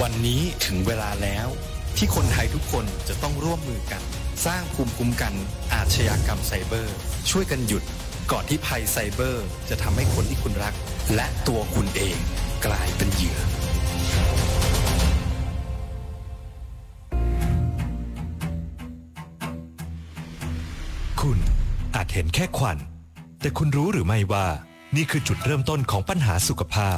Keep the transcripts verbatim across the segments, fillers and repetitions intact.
วันนี้ถึงเวลาแล้วที่คนไทยทุกคนจะต้องร่วมมือกันสร้างภูมิคุ้มกันอาชญากรรมไซเบอร์ช่วยกันหยุดก่อนที่ภัยไซเบอร์จะทำให้คนที่คุณรักและตัวคุณเองกลายเป็นเหยื่อคุณอาจเห็นแค่ควันแต่คุณรู้หรือไม่ว่านี่คือจุดเริ่มต้นของปัญหาสุขภาพ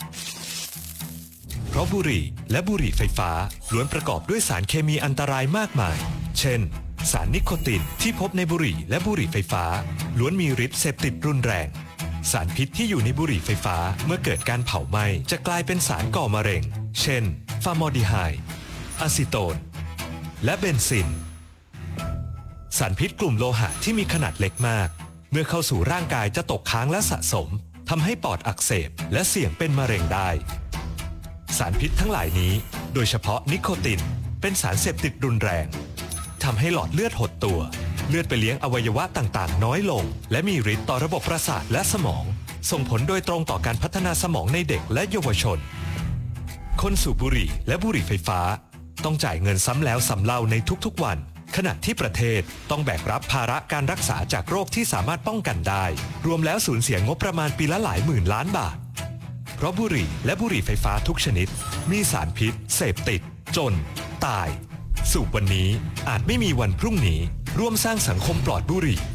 เพราะบุหรี่และบุหรี่ไฟฟ้าล้วนประกอบด้วยสารเคมีอันตรายมากมายเช่นสารนิโคตินที่พบในบุหรี่และบุหรี่ไฟฟ้าล้วนมีฤทธิ์เสพติดรุนแรงสารพิษที่อยู่ในบุหรี่ไฟฟ้าเมื่อเกิดการเผาไหม้จะกลายเป็นสารก่อมะเร็งเช่นฟอร์มอลดีไฮด์อะซิโตนและเบนซินสารพิษกลุ่มโลหะที่มีขนาดเล็กมากเมื่อเข้าสู่ร่างกายจะตกค้างและสะสมทำให้ปอดอักเสบและเสี่ยงเป็นมะเร็งได้สารพิษทั้งหลายนี้โดยเฉพาะนิโคตินเป็นสารเสพติดรุนแรงทำให้หลอดเลือดหดตัวเลือดไปเลี้ยงอวัยวะต่างๆน้อยลงและมีฤทธิ์ต่อระบบประสาทและสมองส่งผลโดยตรงต่อการพัฒนาสมองในเด็กและเยาวชนคนสูบบุหรี่และบุหรี่ไฟฟ้าต้องจ่ายเงินซ้ำแล้วซ้ำเล่าในทุกๆวันขณะที่ประเทศต้องแบกรับภาระการรักษาจากโรคที่สามารถป้องกันได้รวมแล้วสูญเสียงบประมาณปีละหลายหมื่นล้านบาทเพราะบุหรี่และบุหรี่ไฟฟ้าทุกชนิดมีสารพิษเสพติดจนตายสูบวันนี้อาจไม่มีวันพรุ่งนี้ร่วมสร้างสังคมปลอดบุหรี่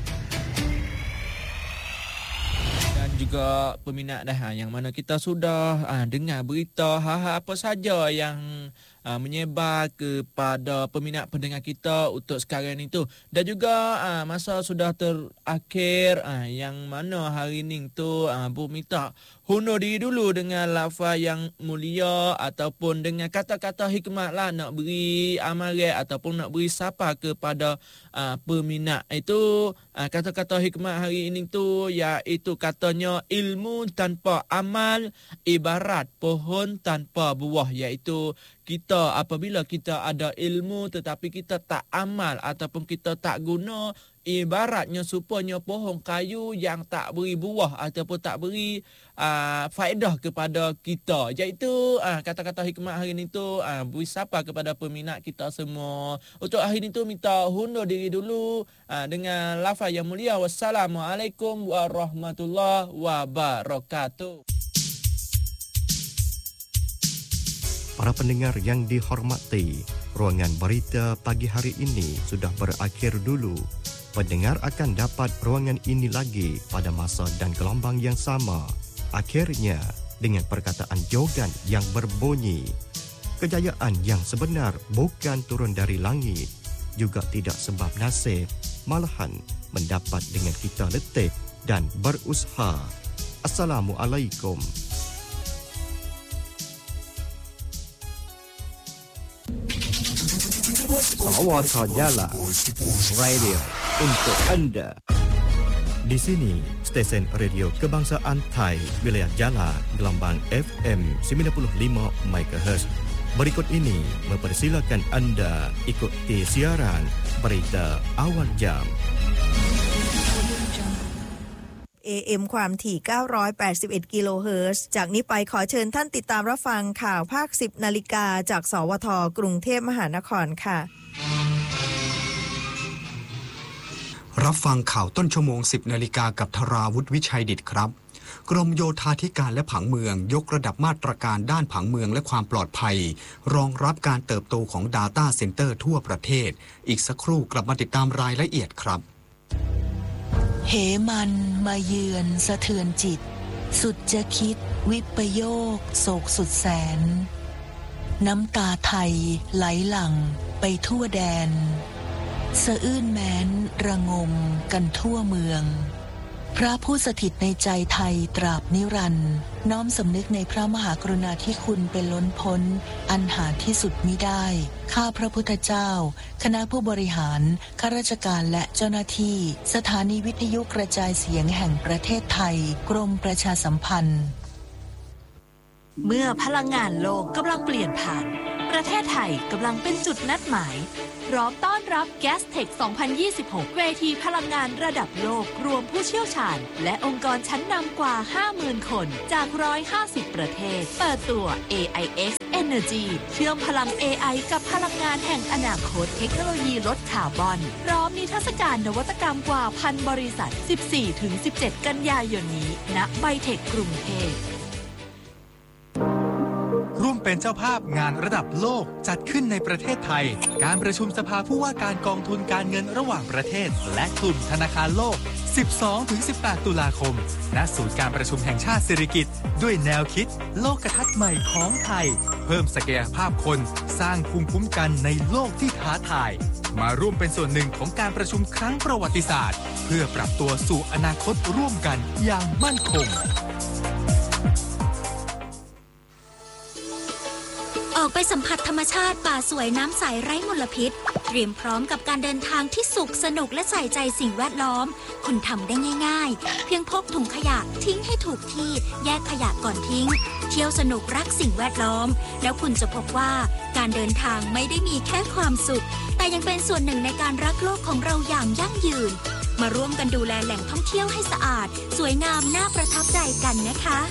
dan juga peminat dah yang mana kita sudah ah, dengar berita hal-hal apa saja yang Uh, menyebar kepada peminat pendengar kita untuk sekarang ni tu dan juga uh, masa sudah terakhir uh, yang mana hari ni tu uh, Bu minta hundur diri dulu dengan lafaz yang mulia ataupun dengan kata-kata hikmat lah nak beri amaran ataupun nak beri sapa kepada uh, peminat itu uh, kata-kata hikmat hari ini tu iaitu katanya ilmu tanpa amal ibarat pohon tanpa buah iaitu kita apabila kita ada ilmu tetapi kita tak amal ataupun kita tak guna ibaratnya supaya pohon kayu yang tak beri buah ataupun tak beri uh, faedah kepada kita iaitu uh, kata-kata hikmat hari ini tu uh, beri sapa kepada peminat kita semua. Untuk hari ini tu minta hundur diri dulu uh, dengan lafaz yang mulia. Wassalamualaikum warahmatullahi wabarakatuh. Para pendengar yang dihormati, ruangan berita pagi hari ini sudah berakhir dulu. Pendengar akan dapat ruangan ini lagi pada masa dan gelombang yang sama. Akhirnya, dengan perkataan jogan yang berbunyi, kejayaan yang sebenar bukan turun dari langit, juga tidak sebab nasib, malahan mendapat dengan kita letih dan berusaha. Assalamualaikum. Sawata Jala Radio untuk anda. Di sini stesen radio kebangsaan Thai wilayah Jala gelombang F M sembilan puluh lima megahertz. Berikut ini mempersilakan anda ikuti siaran berita awal jam. เอ เอ็ม ความถี่เก้าร้อยแปดสิบเอ็ดกิโลเฮิรตซ์จากนี้ไปขอเชิญท่านติดตามรับฟังข่าวภาคสิบนาฬิกาจากสวทกรุงเทพมหานครค่ะรับฟังข่าวต้นชั่วโมงสิบนาฬิกากับธราวุฒิวิชัยดิษฐ์ครับกรมโยธาธิการและผังเมืองยกระดับมาตรการด้านผังเมืองและความปลอดภัยรองรับการเติบโตของ Data Center ทั่วประเทศอีกสักครู่กลับมาติดตามรายละเอียดครับเหมันมาเยือนสะเทือนจิตสุดจะคิดวิปโยคโศกสุดแสนน้ำตาไทยไหลหลั่งไปทั่วแดนสะอื้นแม้นระงมกันทั่วเมืองพระผู้สถิตในใจไทยตราบนิรันดร์น้อมสำนึกในพระมหากรุณาธิคุณเป็นล้นพ้นอันหาที่สุดมิได้ข้าพระพุทธเจ้าคณะผู้บริหารข้าราชการและเจ้าหน้าที่สถานีวิทยุกระจายเสียงแห่งประเทศไทยกรมประชาสัมพันธ์เมื่อพลังงานโลกกำลังเปลี่ยนผ่านประเทศไทยกำลังเป็นจุดนัดหมายพร้อมต้อนรับ Gastech สองพันยี่สิบหก เวทีพลังงานระดับโลกรวมผู้เชี่ยวชาญและองค์กรชั้นนำกว่า ห้าหมื่น คนจากหนึ่งร้อยห้าสิบประเทศเปิดตัว เอ ไอ เอ็กซ์ Energy เชื่อมพลัง เอ ไอ กับพลังงานแห่งอนาคตเทคโนโลยีลดคาร์บอนพร้อมนิทรรศการนวัตกรรมกว่าพันบริษัท สิบสี่ถึงสิบเจ็ด กันยายนนี้ณไบเทคกรุงเทพร่วมเป็นเจ้าภาพงานระดับโลกจัดขึ้นในประเทศไทยการประชุมสภาผู้ว่าการกองทุนการเงินระหว่างประเทศและกลุ่มธนาคารโลก สิบสองถึงสิบแปด ตุลาคมณศูนย์การประชุมแห่งชาติสิริกิติ์ด้วยแนวคิดโลกทัศน์ใหม่ของไทยเพิ่มศักยภาพคนสร้างภูมิคุ้มกันในโลกที่ท้าทายมาร่วมเป็นส่วนหนึ่งของการประชุมครั้งประวัติศาสตร์เพื่อปรับตัวสู่อนาคตร่วมกันอย่างมั่นคงออกไปสัมผัสธรรมชาติป่าสวยน้ำใสไร้มลพิษเตรียมพร้อมกับการเดินทางที่สุขสนุกและใส่ใจสิ่งแวดล้อมคุณทำได้ง่ายๆเพียงพกถุงขยะทิ้งให้ถูกที่แยกขยะก่อนทิ้งเที่ยวสนุกรักสิ่งแวดล้อมแล้วคุณจะพบว่าการเดินทางไม่ได้มีแค่ความสุขแต่ยังเป็นส่วนหนึ่งในการรักโลกของเราอย่างยั่งยืนมาร่วมกันดูแลแหล่งท่องเที่ยวให้สะอาดสวยงามน่าประทับใจกันนะคะ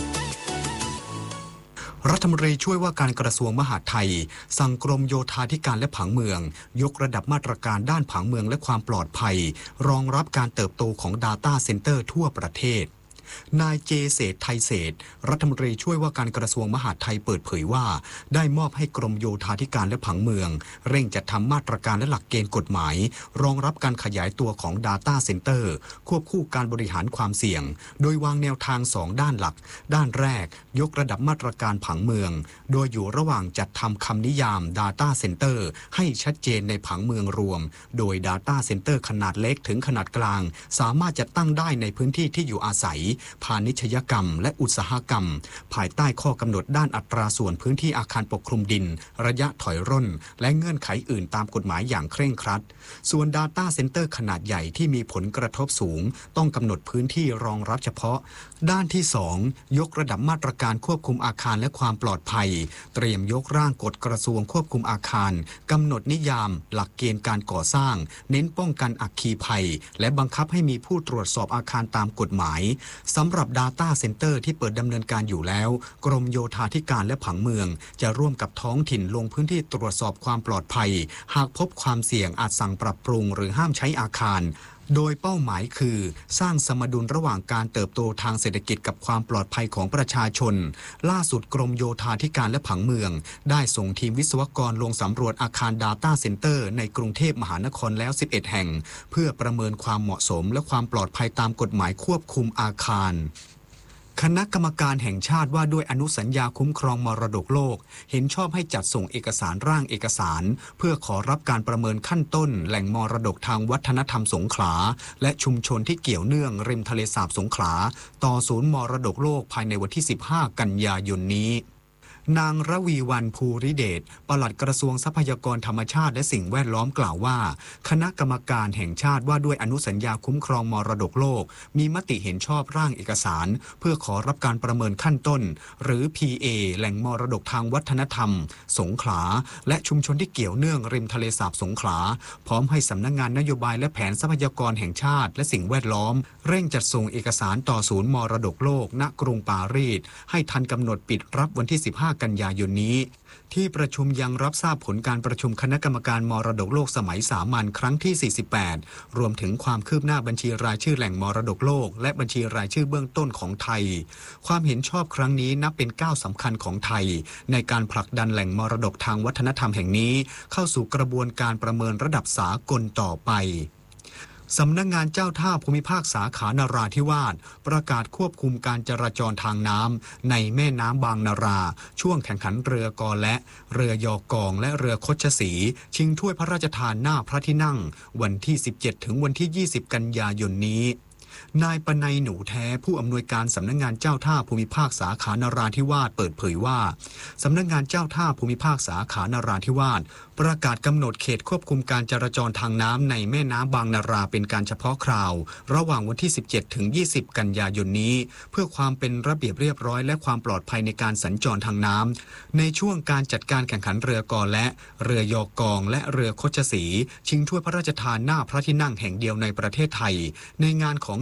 รัฐมนตรีช่วยว่าการกระทรวงมหาดไทยสั่งกรมโยธาธิการและผังเมืองยกระดับมาตรการด้านผังเมืองและความปลอดภัยรองรับการเติบโตของ Data Center ทั่วประเทศนายเจเศรษฐ์ไทยเศรษฐ์รัฐมนตรีช่วยว่าการกระทรวงมหาดไทยเปิดเผยว่าได้มอบให้กรมโยธาธิการและผังเมืองเร่งจัดทำมาตรการและหลักเกณฑ์กฎหมายรองรับการขยายตัวของ Data Center ควบคู่การบริหารความเสี่ยงโดยวางแนวทางสองด้านหลักด้านแรกยกระดับมาตรการผังเมืองโดยอยู่ระหว่างจัดทำคำนิยาม Data Center ให้ชัดเจนในผังเมืองรวมโดย Data Center ขนาดเล็กถึงขนาดกลางสามารถจะตั้งได้ในพื้นที่ที่อยู่อาศัยพาณิชยกรรมและอุตสาหกรรมภายใต้ข้อกำหนดด้านอัตราส่วนพื้นที่อาคารปกคลุมดินระยะถอยร่นและเงื่อนไขอื่นตามกฎหมายอย่างเคร่งครัดส่วน Data Center ขนาดใหญ่ที่มีผลกระทบสูงต้องกำหนดพื้นที่รองรับเฉพาะด้านที่สองยกระดับมาตรการควบคุมอาคารและความปลอดภัยเตรียมยกร่างกฎกระทรวงควบคุมอาคารกำหนดนิยามหลักเกณฑ์การก่อสร้างเน้นป้องกันอัคคีภัยและบังคับให้มีผู้ตรวจสอบอาคารตามกฎหมายสำหรับ Data Center ที่เปิดดำเนินการอยู่แล้วกรมโยธาธิการและผังเมืองจะร่วมกับท้องถิ่นลงพื้นที่ตรวจสอบความปลอดภัยหากพบความเสี่ยงอาจสั่งปรับปรุงหรือห้ามใช้อาคารโดยเป้าหมายคือสร้างสมดุลระหว่างการเติบโตทางเศรษฐกิจกับความปลอดภัยของประชาชนล่าสุดกรมโยธาธิการและผังเมืองได้ส่งทีมวิศวกรลงสำรวจอาคาร Data Center ในกรุงเทพมหานครแล้วสิบเอ็ดแห่งเพื่อประเมินความเหมาะสมและความปลอดภัยตามกฎหมายควบคุมอาคารคณะกรรมการแห่งชาติว่าด้วยอนุสัญญาคุ้มครองมรดกโลกเห็นชอบให้จัดส่งเอกสารร่างเอกสารเพื่อขอรับการประเมินขั้นต้นแหล่งมรดกทางวัฒนธรรมสงขลาและชุมชนที่เกี่ยวเนื่องริมทะเลสาบสงขลาต่อศูนย์มรดกโลกภายในวันที่สิบห้ากันยายนนี้นางระวีวรรณภูริเดชปลัดกระทรวงทรัพยากรธรรมชาติและสิ่งแวดล้อมกล่าวว่าคณะกรรมการแห่งชาติว่าด้วยอนุสัญญาคุ้มครองมรดกโลกมีมติเห็นชอบร่างเอกสารเพื่อขอรับการประเมินขั้นต้นหรือ พี เอ แหล่งมรดกทางวัฒนธรรมสงขลาและชุมชนที่เกี่ยวเนื่องริมทะเลสาบสงขลาพร้อมให้สำนักงานนโยบายและแผนทรัพยากรแห่งชาติและสิ่งแวดล้อมเร่งจัดส่งเอกสารต่อศูนย์มรดกโลกณกรุงปารีสให้ทันกำหนดปิดรับวันที่สิบห้ากันยายนนี้ที่ประชุมยังรับทราบผลการประชุมคณะกรรมการมรดกโลกสมัยสามัญครั้งที่สี่สิบแปดรวมถึงความคืบหน้าบัญชีรายชื่อแหล่งมรดกโลกและบัญชีรายชื่อเบื้องต้นของไทยความเห็นชอบครั้งนี้นับเป็นก้าวสำคัญของไทยในการผลักดันแหล่งมรดกทางวัฒนธรรมแห่งนี้เข้าสู่กระบวนการประเมินระดับสากลต่อไปสำนักงานเจ้าท่าภูมิภาคสาขานราธิวาสประกาศควบคุมการจราจรทางน้ำในแม่น้ำบางนาราช่วงแข่งขันเรือกอและเรือยอกองและเรือคชศรีชิงถ้วยพระราชทานหน้าพระที่นั่งวันที่สิบเจ็ดถึงวันที่ยี่สิบกันยายนนี้นายปนัยหนูแท้ผู้อำนวยการสำนักงานเจ้าท่าภูมิภาคสาขานราธิวาสเปิดเผยว่าสำนักงานเจ้าท่าภูมิภาคสาขานราธิวาสประกาศกำหนดเขตควบคุมการจราจรทางน้ำในแม่น้ำบางนาราเป็นการเฉพาะคราวระหว่างวันที่สิบเจ็ดถึงยี่สิบกันยายนนี้เพื่อความเป็นระเบียบเรียบร้อยและความปลอดภัยในการสัญจรทางน้ำในช่วงการจัดการแข่งขันเรือกอและเรือยอกองและเรือคชศรีชิงถ้วยพระราชทานหน้าพระที่นั่งแห่งเดียวในประเทศไทยในงานของ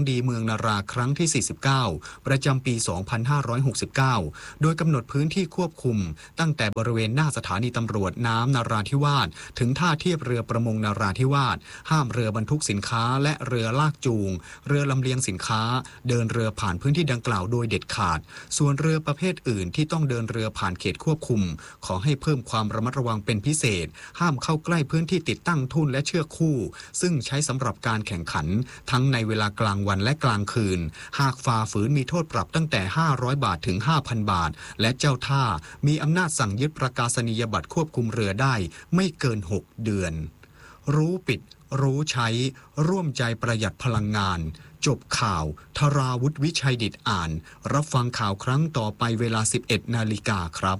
ดีเมืองนาราครั้งที่สี่สิบเก้าประจำปีสองพันห้าร้อยหกสิบเก้าโดยกำหนดพื้นที่ควบคุมตั้งแต่บริเวณหน้าสถานีตำรวจน้ำนาราธิวาสถึงท่าเทียบเรือประมงนาราธิวาสห้ามเรือบรรทุกสินค้าและเรือลากจูงเรือลำเลียงสินค้าเดินเรือผ่านพื้นที่ดังกล่าวโดยเด็ดขาดส่วนเรือประเภทอื่นที่ต้องเดินเรือผ่านเขตควบคุมขอให้เพิ่มความระมัดระวังเป็นพิเศษห้ามเข้าใกล้พื้นที่ติดตั้งทุ่นและเชือกคู่ซึ่งใช้สำหรับการแข่งขันทั้งในเวลากลางวันและกลางคืนหากฝ่าฝืนมีโทษปรับตั้งแต่ห้าร้อยบาทถึง ห้าพัน บาทและเจ้าท่ามีอำนาจสั่งยึดประกาศนียบัตรควบคุมเรือได้ไม่เกินหกเดือนรู้ปิดรู้ใช้ร่วมใจประหยัดพลังงานจบข่าวธราวุฒิวิชัยดิษฐ์อ่านรับฟังข่าวครั้งต่อไปเวลา สิบเอ็ดนาฬิกาครับ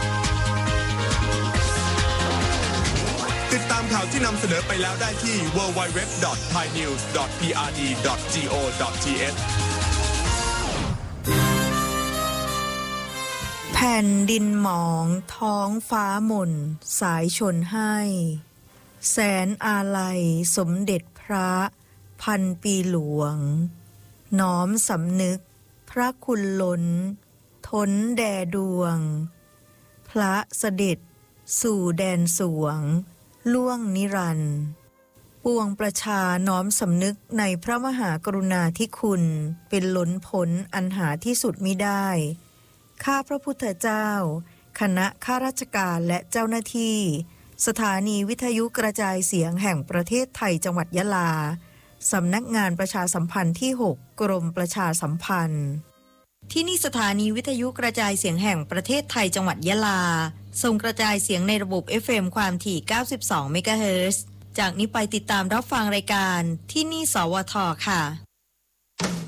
ติดตามข่าวที่นำเสนอไปแล้วได้ที่ ดับเบิลยู ดับเบิลยู ดับเบิลยู ดอท ไทยนิวส์ ดอท พี อาร์ ดี ดอท จี โอ ดอท ที เอชแผ่นดินหมองท้องฟ้าหม่นสายชนให้แสนอาลัยสมเด็จพระพันปีหลวงน้อมสำนึกพระคุณล้นทนแด่ดวงพระเสด็จสู่แดนสวงล่วงนิรันดร์ปวงประชาน้อมสำนึกในพระมหากรุณาธิคุณเป็นล้นพ้นอันหาที่สุดมิได้ข้าพระพุทธเจ้าคณะข้าราชการและเจ้าหน้าที่สถานีวิทยุกระจายเสียงแห่งประเทศไทยจังหวัดยะลาสำนักงานประชาสัมพันธ์ที่หกกรมประชาสัมพันธ์ที่นี่สถานีวิทยุกระจายเสียงแห่งประเทศไทยจังหวัดยะลาส่งกระจายเสียงในระบบ เอฟ เอ็ม ความถี่เก้าสิบสองเมกะเฮิรตซ์จากนี้ไปติดตามรับฟังรายการที่นี่สวทค่ะ